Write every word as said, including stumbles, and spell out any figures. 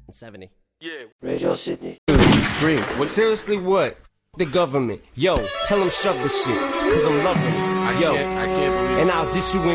seventy. Yeah. Radio Sydney. Green. What? Seriously, what? The government. Yo, tell them shove the shit, cause I'm loving it. I Yo, can't, I can't believe and I'll dish you in